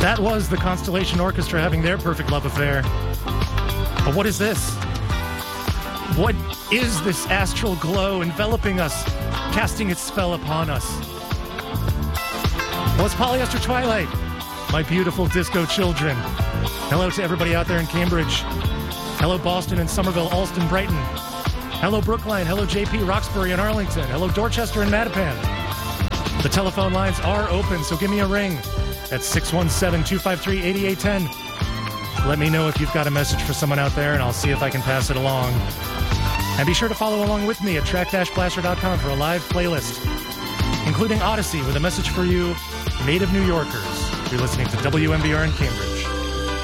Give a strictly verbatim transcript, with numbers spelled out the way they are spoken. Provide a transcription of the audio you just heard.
That was the Constellation Orchestra having their perfect love affair. But what is this? What is this astral glow enveloping us, casting its spell upon us? Well, it's Polyester Twilight, my beautiful disco children. Hello to everybody out there in Cambridge. Hello, Boston and Somerville, Alston, Brighton. Hello, Brookline. Hello, J P, Roxbury and Arlington. Hello, Dorchester and Mattapan. The telephone lines are open, so give me a ring at six one seven, two five three, eight eight one zero. Let me know if you've got a message for someone out there, and I'll see if I can pass it along. And be sure to follow along with me at track dash blaster dot com for a live playlist, including Odyssey with a message for you, native New Yorkers. You're listening to W M B R in Cambridge.